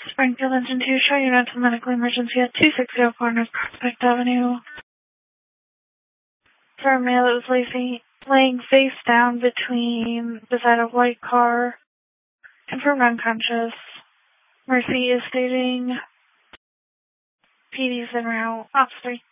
Springfield Engine 2, show unit to medical emergency at 260 Corners Prospect Avenue. For a male that was laying face down beside a white car, confirmed unconscious. Mercy is stating PD's en route. Ops 3.